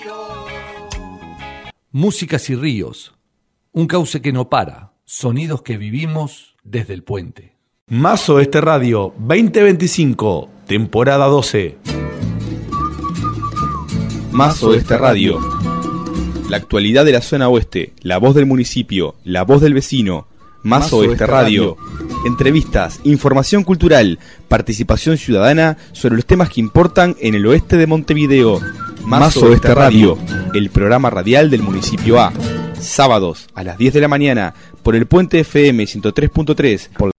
Músicas y ríos, un cauce que no para, sonidos que vivimos desde el puente. Más Oeste Radio 2025, temporada 12. Más Oeste Radio. La actualidad de la zona oeste, la voz del municipio, la voz del vecino. Más Oeste Radio. Entrevistas, información cultural, participación ciudadana sobre los temas que importan en el oeste de Montevideo. Más Oeste Radio, el programa radial del municipio A. Sábados a las 10 de la mañana por el Puente FM 103.3, por